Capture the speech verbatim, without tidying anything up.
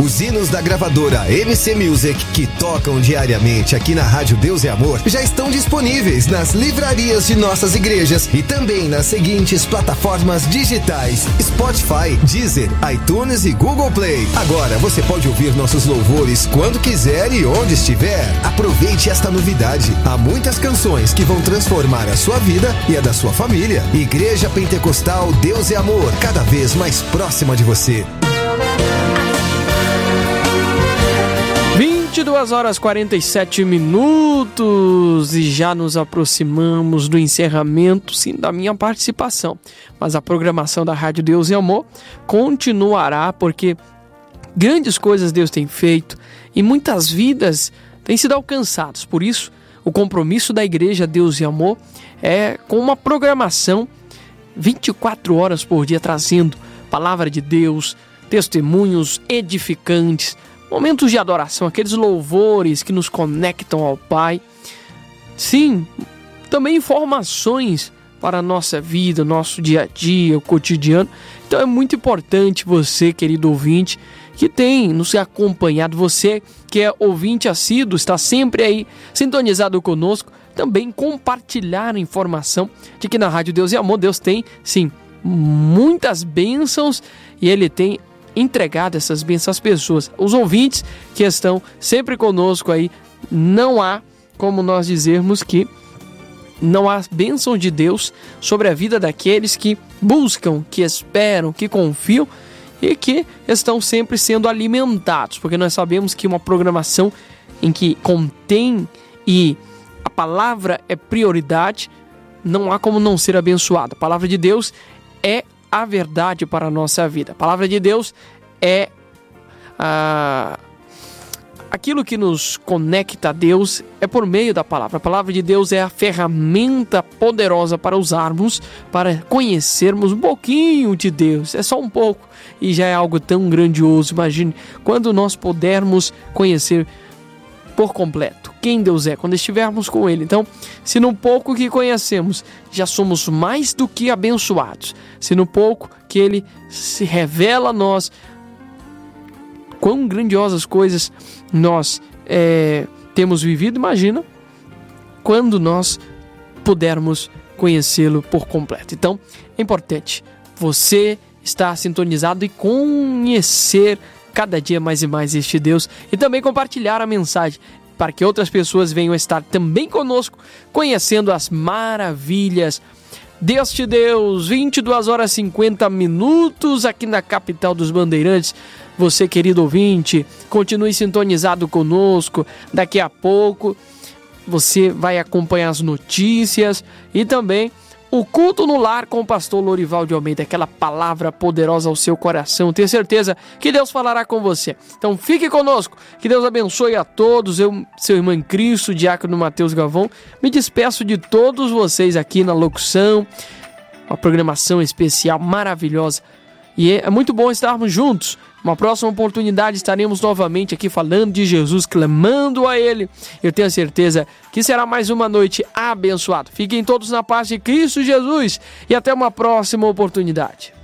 Os hinos da gravadora M C Music, que tocam diariamente aqui na Rádio Deus e Amor, já estão disponíveis nas livrarias de nossas igrejas e também nas seguintes plataformas digitais: Spotify, Deezer, iTunes e Google Play. Agora você pode ouvir nossos louvores quando quiser e onde estiver. Aproveite esta novidade. Há muitas canções que vão transformar a sua vida e a da sua família. Igreja Pentecostal Deus e Amor, cada vez mais próxima de você. vinte e duas horas e quarenta e sete minutos e já nos aproximamos do encerramento, sim, da minha participação. Mas a programação da Rádio Deus e Amor continuará, porque grandes coisas Deus tem feito e muitas vidas têm sido alcançadas. Por isso, o compromisso da Igreja Deus e Amor é com uma programação vinte e quatro horas por dia, trazendo palavra de Deus, testemunhos edificantes, momentos de adoração, aqueles louvores que nos conectam ao Pai. Sim, também informações para a nossa vida, nosso dia a dia, o cotidiano. Então é muito importante você, querido ouvinte, que tem nos acompanhado, você que é ouvinte assíduo, está sempre aí sintonizado conosco, também compartilhar a informação de que na Rádio Deus e Amor, Deus tem, sim, muitas bênçãos e Ele tem entregado essas bênçãos às pessoas. Os ouvintes que estão sempre conosco aí, não há como nós dizermos que não há bênção de Deus sobre a vida daqueles que buscam, que esperam, que confiam e que estão sempre sendo alimentados, porque nós sabemos que uma programação em que contém e a palavra é prioridade, não há como não ser abençoado. A palavra de Deus é a verdade para a nossa vida. A palavra de Deus é ah, aquilo que nos conecta a Deus, é por meio da palavra. A palavra de Deus é a ferramenta poderosa para usarmos, para conhecermos um pouquinho de Deus. É só um pouco e já é algo tão grandioso. Imagine quando nós pudermos conhecer por completo quem Deus é, quando estivermos com Ele. Então, se no pouco que conhecemos já somos mais do que abençoados, se no pouco que Ele se revela a nós, quão grandiosas coisas nós é, temos vivido, imagina quando nós pudermos conhecê-lo por completo. Então, é importante você estar sintonizado e conhecer cada dia mais e mais este Deus e também compartilhar a mensagem para que outras pessoas venham estar também conosco, conhecendo as maravilhas deste Deus. vinte e duas horas e cinquenta minutos aqui na capital dos Bandeirantes. Você, querido ouvinte, continue sintonizado conosco. Daqui a pouco você vai acompanhar as notícias e também o culto no lar com o pastor Lorival de Almeida, aquela palavra poderosa ao seu coração. Tenho certeza que Deus falará com você. Então fique conosco, que Deus abençoe a todos. Eu, seu irmão em Cristo, diácono Mateus Galvão, me despeço de todos vocês aqui na locução, uma programação especial maravilhosa. E é muito bom estarmos juntos. Uma próxima oportunidade estaremos novamente aqui falando de Jesus, clamando a Ele. Eu tenho certeza que será mais uma noite abençoada. Fiquem todos na paz de Cristo Jesus e até uma próxima oportunidade.